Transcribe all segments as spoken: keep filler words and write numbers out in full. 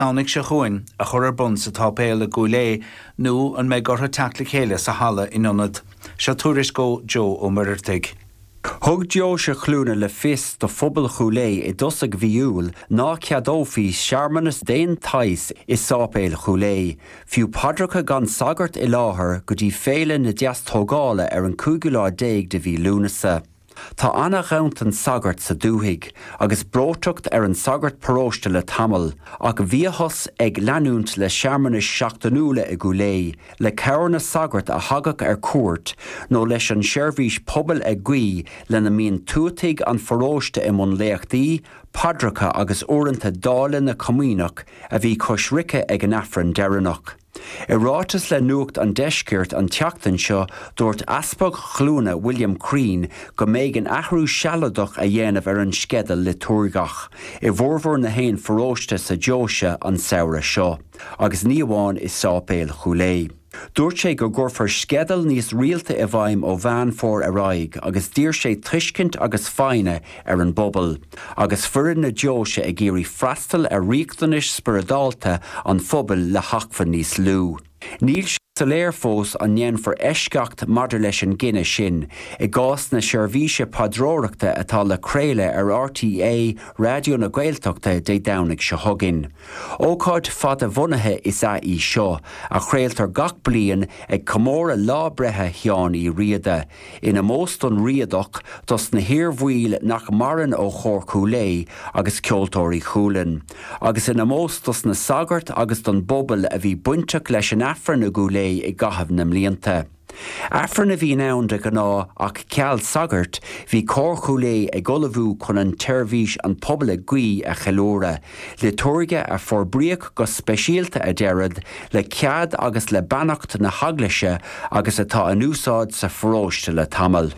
Nánig se chuin a chur ar bun sa tápéile go lé nó an méid gortha teachla chéile sa hala inionad. Se túris go Joe ó Muirtig. Thug Joe se chlúna le fis do phobal chulé i dosag bhíúil ná ceadófí searmanas déon tais is sápéil chulé. Fiú padracha gan sagart i láthair go dtí féile na deas tógála ar an cúgulá déag de bhí lúnasa. Tá anna gaunt an sagart sa dúthaig, agus bróteacht ar an sagart paróiste le tamil, ach bhíothas ag leanúnt le searmanas seachtanúla i gulé, le cearna sagart a hagach ar cuairt, nó leis an seirbhís pobal ag gui le na míon tútaigh an paróiste i mun léachtaí, padracha agus uaireanta dála na comínach a bhí cosrice ag an affran deireanach. I rátas le nuacht an deiscirt an teachtain seo dúirt aspag chlúna William Crean go méid an athrú sealadach a dhéanamh ar an skedal liturgach. I bhórmhór na haon foróiste sa Joise an saoire seo, agus ní amháin is sápéil chulé. Dúirt sé go gurfar skedal níos rialta i bhaim ó bhean fór araig, agus dír sé tuiscint agus faine ar an bobal, agus fuair na Joise ag géirí freastal a riachtanis spiridálta an phobal le hachfan níos lú. Níl sa léir fós an nén for eisceacht maidir leis an gine sin, i gás na seirbhíse padróireachta atá le créile ar R T A radio na Gaeltachta dé damhnaigh se thugann. Ócáid fad a bhunaithe is a í seo, a chréaltar gach bliain ag comóra lábrethe cheán í riada. Ina most an riadach dos na hirbhuail nach maran ó chóir chulé agus ceoltóirí chuúlan. Agus ina most dos na sagart agus don bobal a bhí buinteach leis an affran na gulé i gcaitheamh na mblianta. Affran a bhí nán de gná ach ceall sagart, bhí cór chulé ag gulabhú chun an teirmhís an pobal a gcuí a cheilóra, liturgia a forbríoch go speisialta a deirad le cead agus le bannacht na haglaise agus atá an úsáid sa phróiste le tamil.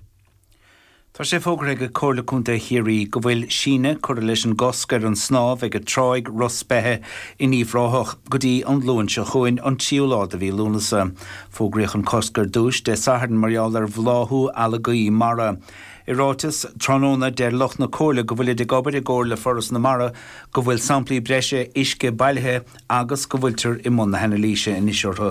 Tá sé fógra go cóla chunta hirí go bhfuil síne chuir leis an goscar an snáb ag a troig rospethe i níomhráthach go dtí an lúin se chuin an tíolád a bhí lúnasa. Fógraíoch an coscar dúis de saharn marial ar bhláthú alagaí mara. I rátas tróna der loch na cóla go bhfuil de gobar i ggóir le foras na mara go bhfuil samplaí breise isce bailithe agus go bhfuiltar i mún na hena líise in isiortha.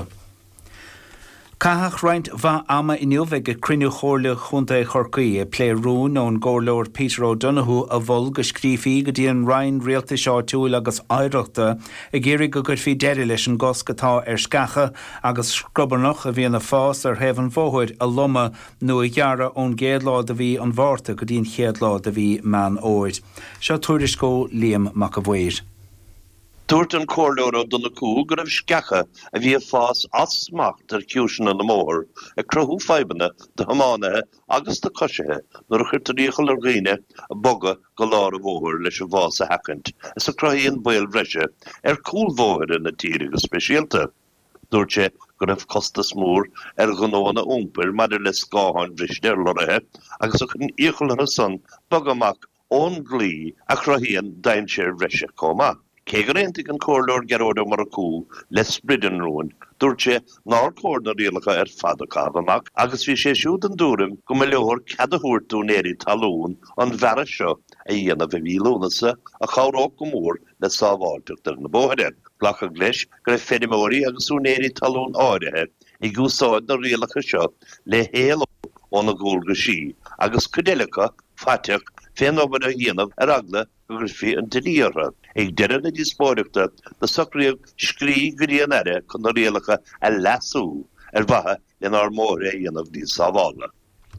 Cathach roint bha ama inniuve go crinniú chóirle chunta chorcaí e plé rún ón gcóirleoir Peter O'Donoghue a bhol go scrífií go dtí an Ryan rialta seo túil agus áireachta a géirí go gur fí deire leis an goscatá ar scacha agus scrubarnach a bhí na fás ar hevan bhóid a luma nó i ghearra ón géadlád a bhí an bhárta go dtíon chéadlád a bhí man óid. Seo túiris go Liam Macabhuir. Dúirt an cóirleoir O'Donoghue go raibh sceacha a bhí fás asmacht ar ciúsin an mór a cruthú feibanna de hamánaithe agus de coisithe nuair a chuirtaríochail ar ghaoine a boga go lár a bhóthir leis an bhás a hacant is a cruthíonn bail bhreise ar cúlmhóthir in na tíre go speisialta. Dúirt sé go raibh costas mór ar gnóna úmpir maidir le scáthán bhris deirlóirithe agus a chun íochail ar a son bog amach ón glí a cruthíonn dain sé bhreise comá. Cé go réintigh an cóirleoir Gearóid Ó Murchú le spridan rúin, dúirt sé nár cóir na rialacha ar fad a cadamach, agus bhí sé siúd an dúrim go mbeidh leabhar cad a thuairtún éirí talún an bhera seo a dhéanamh a bhí lúnasa a chomhróg go mór le sábháilteach ar na bóthaireann. Ghlacha gleis go raibh fedimóirí agus ún éirí talún áirithe i gúsáid na rialacha seo le héal óna gúil go sí, agus codéalacha faiteach féin obair a dhéanamh ar agla gur fí an tilíortha. Ag deireadh na díospóireachta na socraíodh scrí go dtí an aire chun na rialacha a leasú ar bhatha le nar mór a dhéanamh dí sábhála.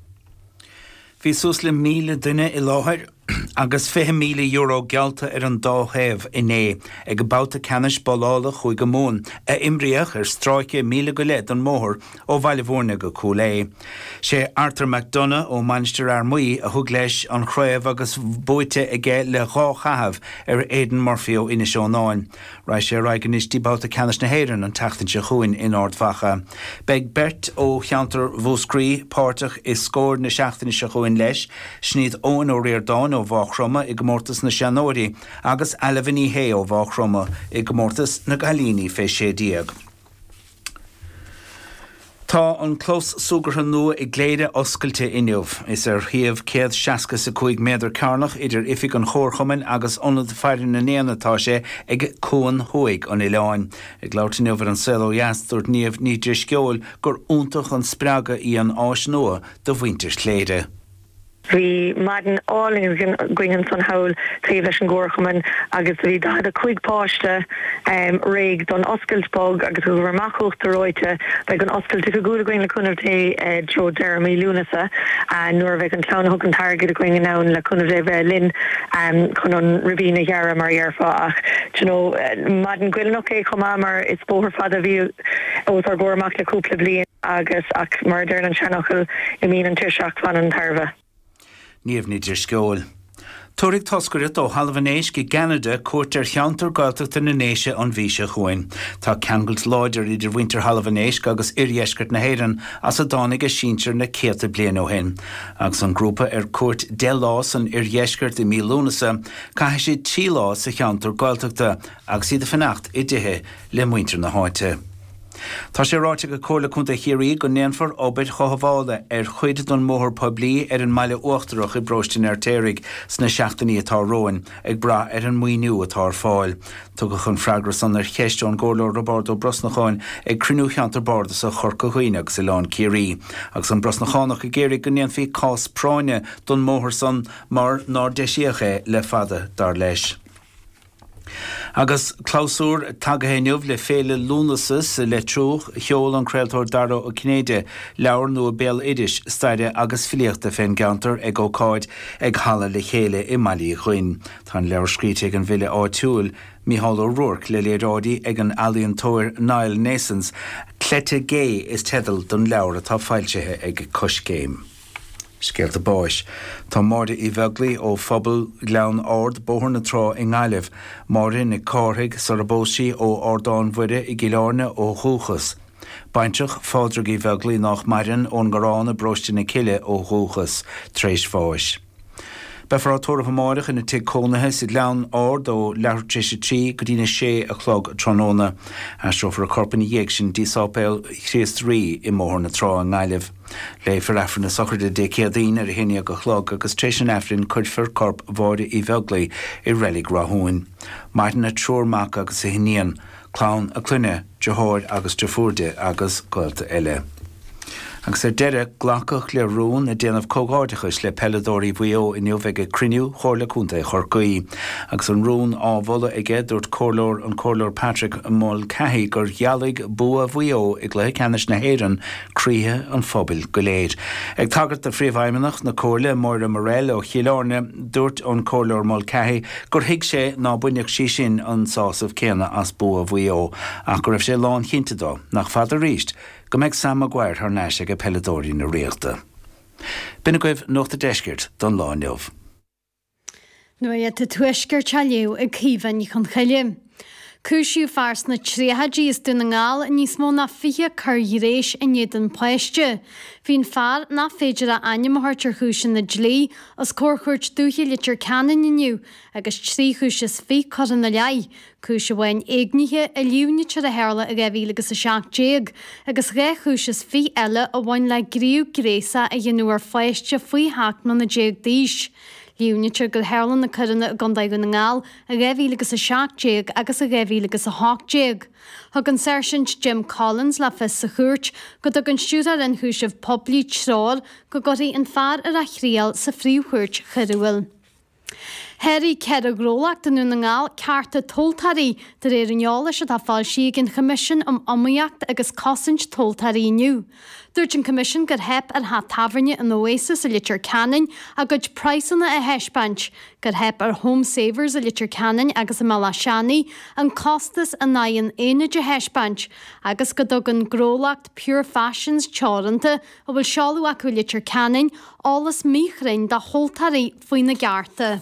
Bhí sús le míle duine i láthair agus fiche míle euro gealta ar an dóthaibh inné ag bouta canis balála chuig go mún a imríoch ar stráice míle go leid an móthir ó bhailehórna go cúlé. Sé Arthur McDonough ó Manchester Armuí a thug leis an chraibh agus buite ige le dhá chahabh ar Aidan Murphy ó Inisónáin. Ra sé raigenis tí bouta canis na héireann an tachtain se chuin in Ardfacha. Beg Bert ó cheantar bhúscrí páirteach is scór na seachtain se chuin leis, sníad ón ó Riordan ó bháchroma i gomórtas na Seanóirí agus Alavaní hé ó bháchroma i gomórtas na Galíní fé sé díag. Tá an clós súgartha nua i gléide oscailte inniuh is ar thiamh céad seasca sa chuig méadar carnach idir ifig an chórchaman agus onad fearin na néanatá sé ag cóan thuig an Ileáin. Ag láirtinniuh an selo jaastúirt níomh níidir sceol gur úntach an sprága í an áis nua do bhaintir chléide. Vi maden allin gwingen son haul treflechen gorchamen agus vi da a quick páchte um, reg don oskeltbog agus over machocht roite be an oskel to go going le kunn te uh, Joe Jeremy Lunasa and Norveg an town hook and target going now le kunn Lynn um kun on Rabina Yara Mariarfa you know uh, maden gwilnoke komamar it's boher father vi os ar gormak le couple bli agus ak murder an channel imin an tishak van an tarva. Níomh níidir sceol. Tórig toscurit ó halvanéis go Canada cuairtear cheantar gailteachta na néise an bhíse chuin. Tá ceangailt láidir idir winter halvanéis agus iríescart na héireann as a dánig a síntear na céta bliain ó hin. Agus an grúpa ar cuairt de lás an iríescart i mí lúnasa caithfidh siad tí lás a cheantar gailteachta agus iad a fanacht i dtithe le muintir na háite. Tá sé ráite go cóla chunta chiaí go néanfar obair chohabhála ar chuide don móthir poblí ar an maile uachtarach i brostin ar téirigh sna seachtaí atá roin ag bra ar an muoinú atá fáil. Tugad chun freigra san ar cheistón Górlór Roberto Brosnacháin ag crinú cheantar bordas a chorca chuoine agus i lán ciaí. Agus an Brosnachánach i ggéirigh go néanfaí cás práine don móthir san mar ná deisiacha le fada dar leis. Agus clásúr tagahéniuh le féle lúnasas le trúch cheol an creaaltóir dara ó Cnéide leabhar nua béal idiis staide agus filiochta féin gantar ag ócáid ag hala le chéile i Malí chuin. Tá leabhar scríte ag an bhile áitiúil Micheál O'Rourke le léirádaí ag an alíonn tóir Niall Nasons cléite gé is tedal don leabhar atá fáiltethe ag cos géim. Scéalt a báis. Tá mórda í bheaglaí ó phobal gleann ord bóthar na trá i ngáileh, márin i cáthaigh sa rabósaí ó ordáin bhuide i gcileárne ó Chúchas. Bainteach fádraigh í bheaglaí nach maireann ón gcórána brostin na cile ó Chúchas, tréis fáis. Befar tóra máireach ina tí cónathe si leann ord ó leabhartréise trí go dtína sé a chlog tróna a srófar a corpan dhéag sin dísápéil chríos rí i móthar na trá an ngáileh. Le for efrin na sochar de décéadaín ar a héine go chlog agus tréis an efrin chuidfir corp bháide í bheaglaí i rélig rathúin. Martin na trúrmach agus a hiníon, clán a cluine, deóir agus defuirde agus goilta eile. Agus ar deire ghlacach le rún a déanamh cógáidechas le peladóirí bhuió i nniuh ag criniú chóir le cúnta chorcaí. Agus an rún ábhla ige dúirt córlór an córlór Patrick Mulcahy gur ghealaigh bua bhuió ag le ceannis na héireann críthe an phobail go léir. Ag tagart a phríomhaimeanach na córla Moira Morell ó Chiallárne dúirt an córlór Mulcahy gur hiig sé ná buineach sí sin an sásamh céanna as bua bhuió ach gur raibh sé lán chinnte dó nach fada ríist go méid Sam Maguire th neise go peladóirí na rialta. Bina goibh nóta deisgirt don láinneomh. Nuair a tuisgur tealiú ag cíhann chun chaile. Cúisiú fars na tríthadíos duna ngáil níos mó na fiche chur rééis in iad an pleiste. Bhín fear na féidir a aine hartar chúsin na dlí as cóirchuirt dúthe litir canan inniu agus trí chúis fí chuan na lei. Cúise bhain éagnithe a liúnitir a heirla a gaibhí agus a seaachdéag agus ré chúis fí eile a bhain le gríú gréasa a dhéanúar fleiste faoi háachman na déag díis. Liúnitir go heirlan na churanna a gandaigh na ngáil a raibhí agus a seaachdéag agus a raibhí agus a háachdéag. Thug an seirseint Jim Collins le fis sa chuirt go do an siútar an chúisih poblí tráil go gotaí an fear ar a chríal sa phríomhchuirt chuirúil. Harry cead a grólacht an na ngáil cearta toltarí de réir an neála se tá fáil si gin commission am amíocht agus cosint toltarí nniu. Dúirt an commission gur heb ar ha taverne an Oasis a litir canin a go priceanna a heisbant, gur heb ar Home Savers a litir canin agus a Malashani an costas a nain éide a heisbant, agus go dog an grólacht Pure Fashions teoranta a bhfuil seáú acu litir canin álas míchrin da holtarí faoin na gearta.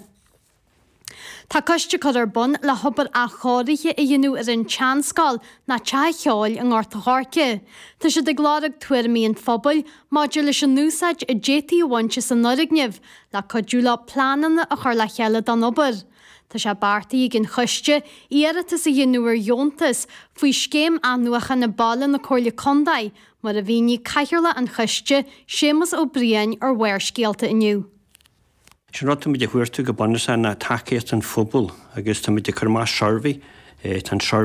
Tá coiste chud ar bun le hobar a cháirithe i dhéanú ar an teanscáil na teáil an gáirta háce. Tá sé de gládag tuairimíon phobal maidir leis an núsáid a J T bhainte san nuirigneamh le codúla plánanna a chuir le cheile don obair. Tá sé bartaí gin chuiste iarata sa dhéanúir Jóntas faoi scéim annuacha na ballan na cóirla condaid mar a bhíní caithearla an chuiste sémas ó briain ar bhair scéalta inniu. Sinráta mid a chuirtu go banna na takeíocht an fphobal agus tá mid a chumá seirbhí tan